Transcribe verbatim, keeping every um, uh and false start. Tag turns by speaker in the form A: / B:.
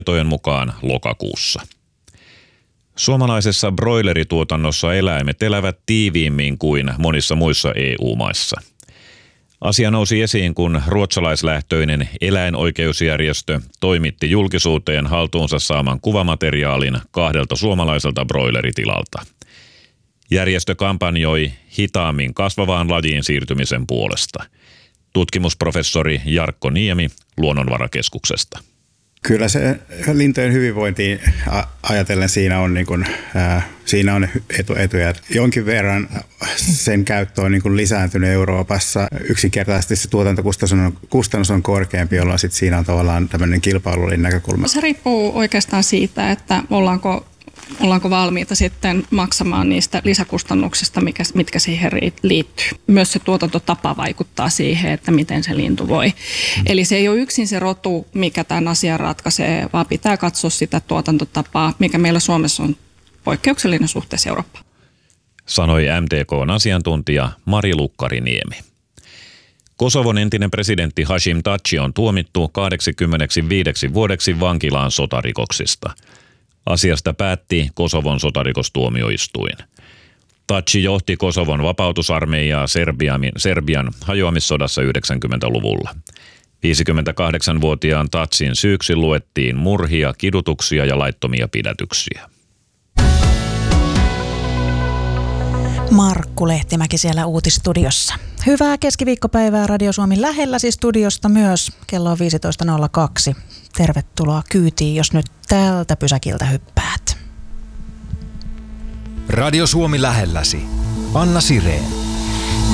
A: tietojen mukaan lokakuussa. Suomalaisessa broilerituotannossa eläimet elävät tiiviimmin kuin monissa muissa E U-maissa. Asia nousi esiin, kun ruotsalaislähtöinen eläinoikeusjärjestö toimitti julkisuuteen haltuunsa saaman kuvamateriaalin kahdelta suomalaiselta broileritilalta. Järjestö kampanjoi hitaammin kasvavaan lajiin siirtymisen puolesta. Tutkimusprofessori Jarkko Niemi Luonnonvarakeskuksesta.
B: Kyllä se lintujen hyvinvointiin ajatellen siinä on, niin kuin, ää, siinä on etu, etuja. Jonkin verran sen käyttö on niin kuin lisääntynyt Euroopassa. Yksinkertaisesti se tuotantokustannus on, kustannus on korkeampi, jolloin sit siinä on tavallaan tämmöinen kilpailullinen näkökulma.
C: Se riippuu oikeastaan siitä, että ollaanko Ollaanko valmiita sitten maksamaan niistä lisäkustannuksista, mikä, mitkä siihen liittyy. Myös se tuotantotapa vaikuttaa siihen, että miten se lintu voi. Mm. Eli se ei ole yksin se rotu, mikä tämän asian ratkaisee, vaan pitää katsoa sitä tuotantotapaa, mikä meillä Suomessa on poikkeuksellinen suhteessa Eurooppaan.
A: Sanoi M T K:n asiantuntija Mari Lukkariniemi. Kosovon entinen presidentti Hashim Thaci on tuomittu kahdeksankymmentäviisi vuodeksi vankilaan sotarikoksista. Asiasta päätti Kosovon sotarikostuomioistuin. Thaci johti Kosovon vapautusarmeijaa Serbian, Serbian hajoamissodassa yhdeksänkymmentäluvulla. viisikymmentäkahdeksanvuotiaan Thacin syyksi luettiin murhia, kidutuksia ja laittomia pidätyksiä.
D: Markku Lehtimäki siellä uutisstudiossa. Hyvää keskiviikkopäivää Radio Suomi lähelläsi studiosta myös. Kello on viisitoista nolla kaksi. Tervetuloa kyytiin, jos nyt tältä pysäkiltä hyppäät.
E: Radio Suomi lähelläsi. Anna Sireen.